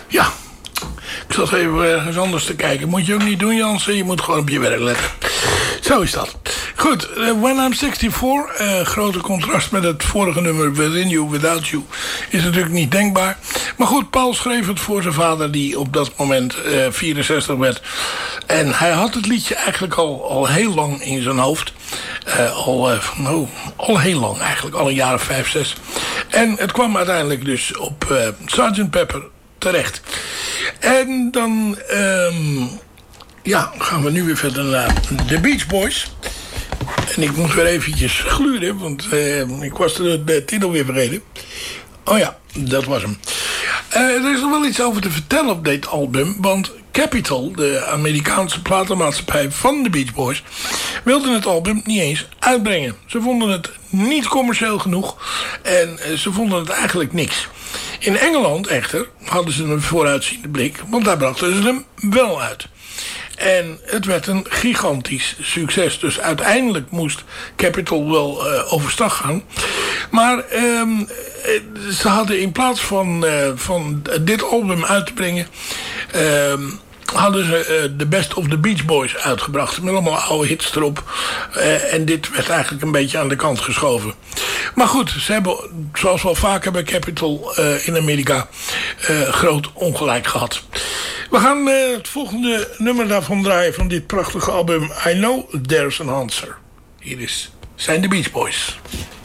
Ja, ik zat even ergens anders te kijken. Moet je ook niet doen, Jansen. Je moet gewoon op je werk letten. Zo is dat. Goed, When I'm 64. Grote contrast met het vorige nummer Within You, Without You. Is natuurlijk niet denkbaar. Maar goed, Paul schreef het voor zijn vader die op dat moment 64 werd. En hij had het liedje eigenlijk al heel lang in zijn hoofd. Al heel lang eigenlijk. Al een jaar of 5, 6. En het kwam uiteindelijk dus op Sgt. Pepper terecht. En dan gaan we nu weer verder naar The Beach Boys. En ik moet weer eventjes gluren, want ik was de titel weer vergeten. Oh ja, dat was hem. Er is nog wel iets over te vertellen op dit album. Want Capitol, de Amerikaanse platenmaatschappij van de Beach Boys, wilde het album niet eens uitbrengen. Ze vonden het niet commercieel genoeg. En ze vonden het eigenlijk niks. In Engeland echter hadden ze een vooruitziende blik. Want daar brachten ze hem wel uit. En het werd een gigantisch succes. Dus uiteindelijk moest Capitol wel overstag gaan. Maar ze hadden in plaats van dit album uit te brengen, hadden ze The Best of the Beach Boys uitgebracht. Met allemaal oude hits erop. En dit werd eigenlijk een beetje aan de kant geschoven. Maar goed, ze hebben, zoals wel vaker bij Capitol in Amerika, groot ongelijk gehad. We gaan het volgende nummer daarvan draaien van dit prachtige album I Know There's an Answer. Hier zijn de Beach Boys.